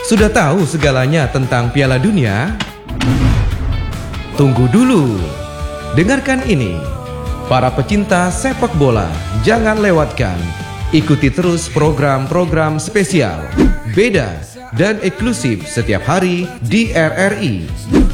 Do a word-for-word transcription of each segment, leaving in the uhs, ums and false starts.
Sudah tahu segalanya tentang Piala Dunia? Tunggu dulu. Dengarkan ini. Para pecinta sepak bola, jangan lewatkan. Ikuti terus program-program spesial, beda dan eksklusif setiap hari di R R I.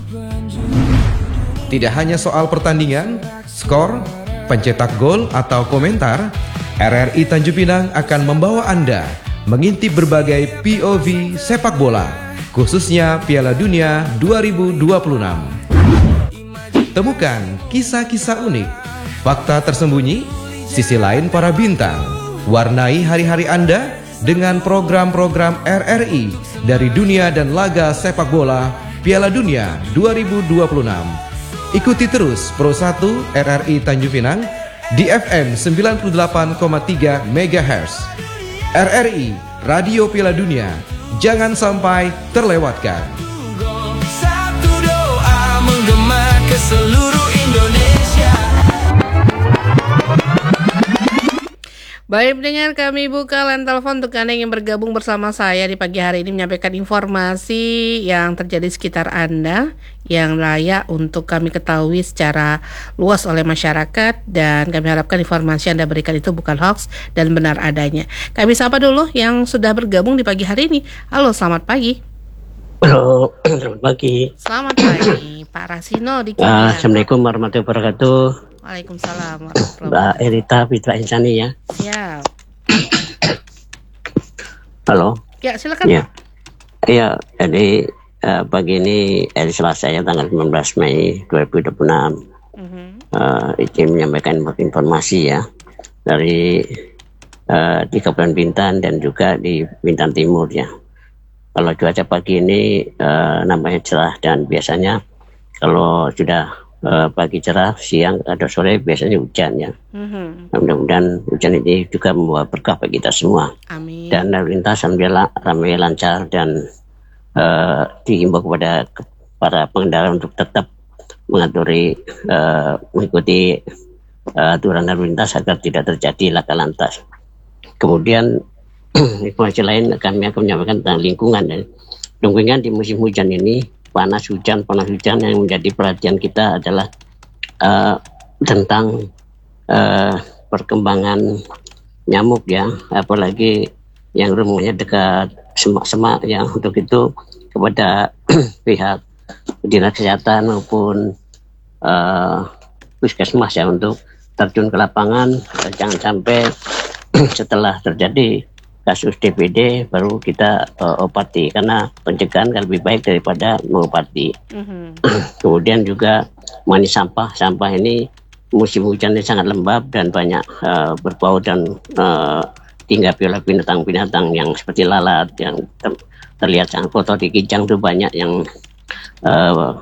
Tidak hanya soal pertandingan, skor, pencetak gol atau komentar, R R I Tanjung Pinang akan membawa Anda mengintip berbagai P O V sepak bola, khususnya Piala Dunia dua ribu dua puluh enam. Temukan kisah-kisah unik, fakta tersembunyi, sisi lain para bintang. Warnai hari-hari Anda dengan program-program R R I dari dunia dan laga sepak bola Piala Dunia dua ribu dua puluh enam. Ikuti terus Pro satu R R I Tanjung Pinang di F M sembilan puluh delapan koma tiga megahertz. R R I, Radio Piala Dunia, jangan sampai terlewatkan. Satu doa menggema ke seluruh Indonesia. Baik pendengar, kami buka line telepon untuk Anda yang bergabung bersama saya di pagi hari ini menyampaikan informasi yang terjadi sekitar Anda yang layak untuk kami ketahui secara luas oleh masyarakat, dan kami harapkan informasi yang Anda berikan itu bukan hoax dan benar adanya. Kami sapa dulu yang sudah bergabung di pagi hari ini. Halo, selamat pagi. Halo, selamat pagi. Selamat pagi, Pak Rasino di uh, Assalamualaikum warahmatullahi wabarakatuh. Waalaikumsalam warahmatullahi Mbak Erita Fitra Insani ya. Ya. Halo. Ya, silakan. Ya. Iya, jadi uh, pagi ini hari Selasa ya, tanggal sembilan belas Mei dua ribu dua puluh enam. Uh-huh. Uh, izin menyampaikan informasi ya dari uh, di Kabupaten Bintan dan juga di Bintan Timur ya. Kalau cuaca pagi ini uh, namanya cerah, dan biasanya kalau sudah uh, pagi cerah, siang atau sore biasanya hujan ya. Mm-hmm. Nah, mudah-mudahan hujan ini juga membawa berkah bagi kita semua. Amin. Dan lalu lintas alhamdulillah ramai lancar, dan uh, diimbau kepada para pengendara untuk tetap mengaturi uh, mengikuti uh, aturan lalu lintas agar tidak terjadi laka lantas. Kemudian informasi lain kami akan menyampaikan tentang lingkungan. Lingkungan di musim hujan ini, panas hujan, panas hujan, yang menjadi perhatian kita adalah uh, tentang uh, perkembangan nyamuk ya, apalagi yang rumahnya dekat semak-semak ya. Untuk itu kepada pihak dinas kesehatan maupun uh, puskesmas ya, untuk terjun ke lapangan, uh, jangan sampai setelah terjadi kasus D P D baru kita uh, obati, karena pencegahan kan lebih baik daripada mengobati. Mm-hmm. Kemudian juga manis sampah, sampah ini musim hujan ini sangat lembab dan banyak uh, berbau dan uh, tinggal oleh binatang-binatang yang seperti lalat yang ter- terlihat sangat kotor. Di Kijang itu banyak yang uh,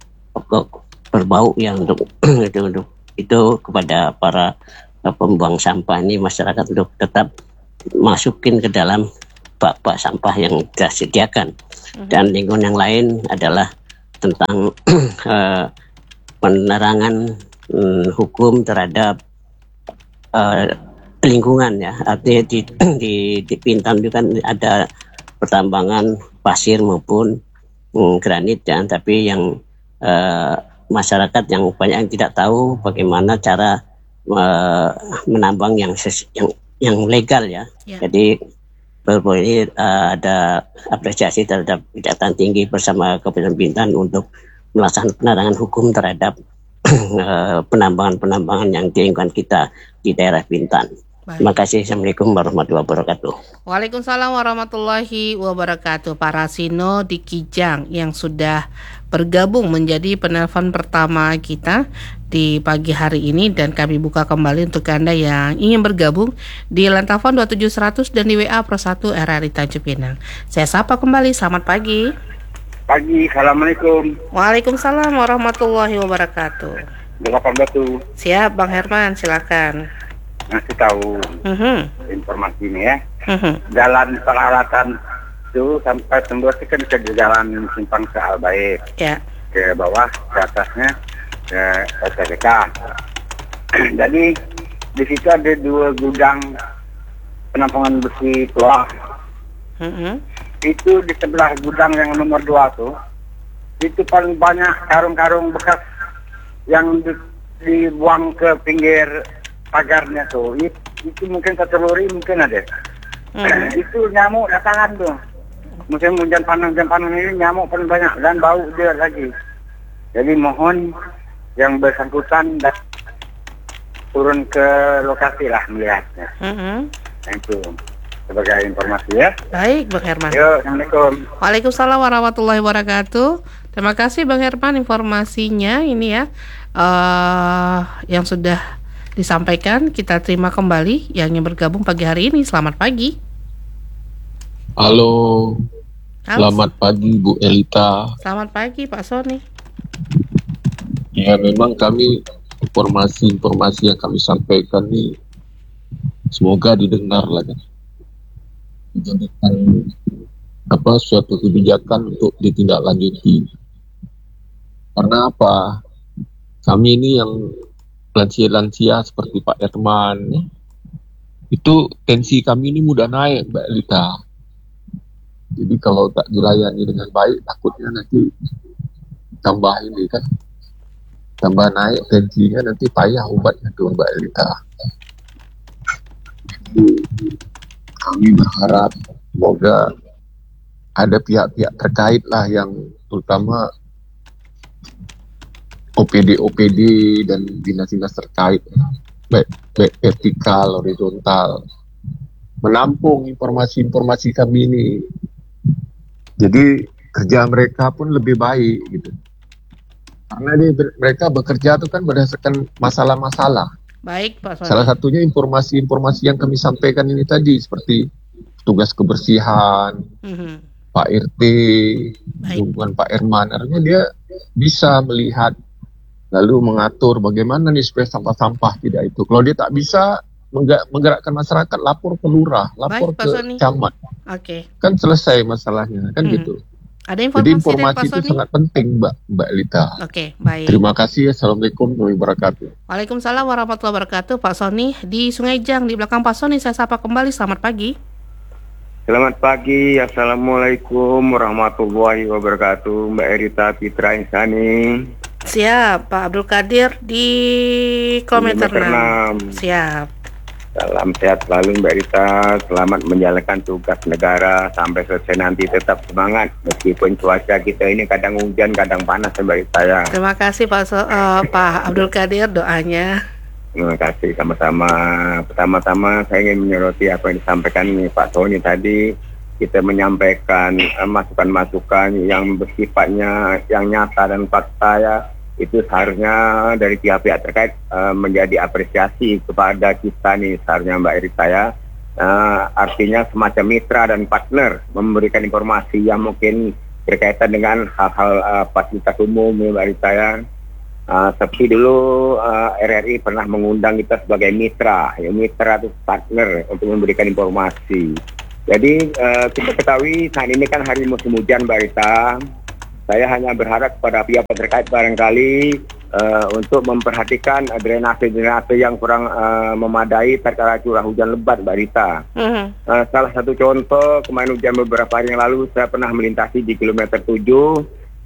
berbau ya. Untuk itu untuk itu kepada para uh, pembuang sampah ini, masyarakat untuk tetap masukin ke dalam bak-bak sampah yang sudah disediakan. Dan lingkungan yang lain adalah tentang uh, penerangan um, hukum terhadap uh, lingkungan ya. Artinya di, di, di Bintan itu kan ada pertambangan pasir maupun um, granit ya, tapi yang uh, masyarakat yang banyak yang tidak tahu bagaimana cara uh, menambang yang ses- yang yang legal ya. Ya. Jadi baru ini uh, ada apresiasi terhadap Kejaksaan Tinggi bersama Kabupaten Bintan untuk melaksanakan penerangan hukum terhadap uh, penambangan-penambangan yang di lingkungan kita di daerah Bintan. Baik. Terima kasih. Assalamualaikum warahmatullahi wabarakatuh. Waalaikumsalam warahmatullahi wabarakatuh. Pak Rasino di Kijang yang sudah bergabung menjadi penelpon pertama kita di pagi hari ini, dan kami buka kembali untuk Anda yang ingin bergabung di line telepon dua tujuh seratus dan di W A Pro satu R R I Tanjung Pinang. Saya sapa kembali, selamat pagi. Pagi, assalamualaikum. Waalaikumsalam warahmatullahi wabarakatuh. Delapan Batu. Siap, Bang Herman, silakan. Ngasih tahu uh-huh. informasi ini ya. Uh-huh. Jalan peralatan itu sampai tembus kan ke jalan simpang ke Albaik. Ya. Ke bawah, ke atasnya ke S D K. Jadi di situ ada dua gudang penampungan besi tua. Uh-huh. itu di sebelah gudang yang nomor dua tuh, itu paling banyak karung-karung bekas yang di, dibuang ke pinggir pagarnya tuh. Itu, itu mungkin satu lori mungkin ada. Hmm. Itu nyamuk datangan tuh. Musim hujan panas, hujan panas ini nyamuk paling banyak dan bau dia lagi. Jadi mohon yang bersangkutan dan turun ke lokasi lah melihatnya. Mm-hmm. Itu sebagai informasi ya. Baik, Bang Herman. Yo, Assalamualaikum. Waalaikumsalam warahmatullahi wabarakatuh. Terima kasih Bang Herman informasinya ini ya, uh, yang sudah disampaikan. Kita terima kembali yang ingin bergabung pagi hari ini. Selamat pagi. Halo. Halo. Selamat pagi Bu Elita. Selamat pagi Pak Sony. Ya, memang kami informasi-informasi yang kami sampaikan ini semoga didengar lah kan, dijadikan apa suatu kebijakan untuk ditindaklanjuti. Karena apa? Kami ini yang lansia-lansia seperti Pak Herman itu tensi kami ini mudah naik Mbak Elita. Jadi kalau tak dilayani dengan baik takutnya nanti tambah ini kan, tambah naik tensinya, nanti payah obatnya tuh Mbak Elita. Kami berharap semoga ada pihak-pihak terkait lah yang terutama O P D O P D dan dinas-dinas terkait baik, baik vertikal, horizontal, menampung informasi-informasi kami ini. Jadi kerja mereka pun lebih baik gitu. Karena dia, mereka bekerja itu kan berdasarkan masalah-masalah. Baik, Pak Sony. Salah satunya informasi-informasi yang kami sampaikan ini tadi, seperti tugas kebersihan, mm-hmm. Pak R T, hubungan Pak Herman. Artinya dia bisa melihat, lalu mengatur bagaimana nih supaya sampah-sampah tidak itu. Kalau dia tak bisa menggerakkan masyarakat, lapor ke lurah, lapor Baik, ke camat. Oke. Okay. Kan selesai masalahnya, kan hmm. gitu. Ada informasi. Jadi informasi itu sangat penting, Mbak Mbak Elita. Oke, okay, baik. Terima kasih. Assalamualaikum warahmatullahi wabarakatuh. Waalaikumsalam warahmatullahi wabarakatuh. Pak Sony di Sungai Jang di belakang Pak Sony, saya sapa kembali. Selamat pagi. Selamat pagi. Assalamualaikum warahmatullahi wabarakatuh. Mbak Erita Fitra Insani. Siap, Pak Abdul Qadir di kilometer enam. Siap. Salam sehat selalu Mbak Rita, selamat menjalankan tugas negara sampai selesai nanti, tetap semangat meskipun cuaca kita ini kadang hujan kadang panas Mbak Rita ya. Terima kasih Pak so, uh, Pak Abdul Qadir doanya. Terima kasih sama-sama. Pertama-tama saya ingin menyoroti apa yang disampaikan nih Pak Sony tadi. Kita menyampaikan uh, masukan-masukan yang bersifatnya yang nyata dan fakta ya. Itu seharusnya dari pihak-pihak terkait uh, menjadi apresiasi kepada kita nih seharusnya Mbak Erita ya. Uh, artinya semacam mitra dan partner memberikan informasi yang mungkin berkaitan dengan hal-hal uh, fasilitas umum Mbak Erita ya. Uh, seperti dulu uh, R R I pernah mengundang kita sebagai mitra, ya mitra itu partner untuk memberikan informasi. Jadi uh, kita ketahui saat ini kan hari musim hujan Mbak Erita. Saya hanya berharap kepada pihak terkait barangkali uh, untuk memperhatikan uh, drenase-drenase yang kurang uh, memadai tatkala curah hujan lebat, Mbak Rita. Uh-huh. Uh, salah satu contoh, kemarin hujan beberapa hari yang lalu saya pernah melintasi di kilometer tujuh,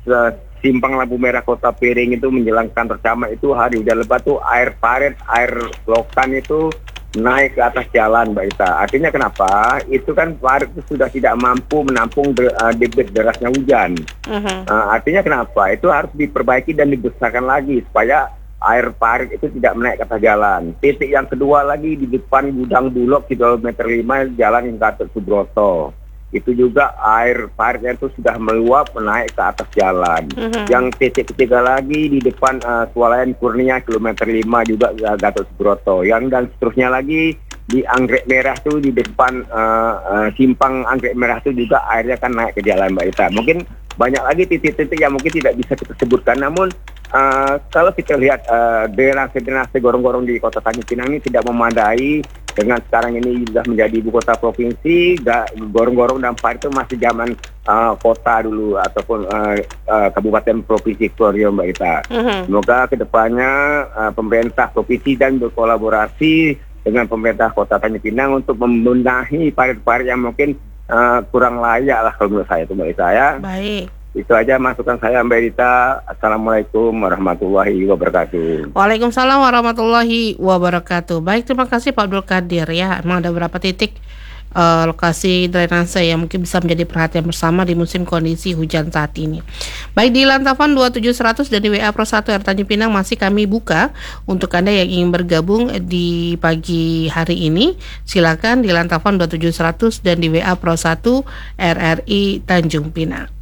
simpang lampu merah Kota Piring itu menjelang kantor camat itu hari hujan lebat tuh air parit, air lokan itu naik ke atas jalan Mbak Ita. Artinya kenapa? Itu kan parit itu sudah tidak mampu menampung de, uh, debit derasnya hujan. Uh-huh. Uh, artinya kenapa? Itu harus diperbaiki dan dibesarkan lagi supaya air parit itu tidak menaik ke atas jalan. Titik yang kedua lagi di depan gudang Bulog kilometer lima Jalan Gatot Subroto. Itu juga air paritnya itu sudah meluap menaik ke atas jalan. Uh-huh. Yang titik ketiga lagi di depan uh, Swalayan Kurnia kilometer lima juga Gatot Subroto. Yang dan seterusnya lagi di Anggrek Merah tuh di depan uh, uh, simpang Anggrek Merah tuh juga airnya kan naik ke jalan Mbak Ita. Mungkin banyak lagi titik-titik yang mungkin tidak bisa kita sebutkan, namun uh, kalau kita lihat uh, drenase-drenase gorong-gorong di Kota Tanjung Pinang ini tidak memadai. Dengan sekarang ini sudah menjadi ibu kota provinsi, gorong-gorong dan parit itu masih zaman uh, kota dulu ataupun uh, uh, kabupaten provinsi Florida Mbak Ita. Uh-huh. Semoga kedepannya uh, pemerintah provinsi dan berkolaborasi dengan pemerintah Kota Tanjung Pinang untuk membenahi parit-parit yang mungkin uh, kurang layak lah kalau menurut saya itu menurut saya. Baik. Itu aja masukan saya Mbak Rita. Assalamualaikum warahmatullahi wabarakatuh. Waalaikumsalam warahmatullahi wabarakatuh. Baik, terima kasih Pak Abdul Qadir ya. Emang ada beberapa titik uh, lokasi drainase yang mungkin bisa menjadi perhatian bersama di musim kondisi hujan saat ini. Baik, di Lantafon dua tujuh seratus dan di W A Pro satu R Tanjung Pinang masih kami buka untuk Anda yang ingin bergabung di pagi hari ini. Silakan di Lantafon dua tujuh seratus dan di W A Pro satu R R I Tanjung Pinang.